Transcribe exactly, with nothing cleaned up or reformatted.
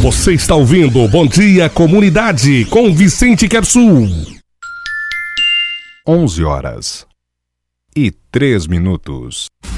Você está ouvindo Bom Dia Comunidade com Vicente Quersul. onze horas e três minutos.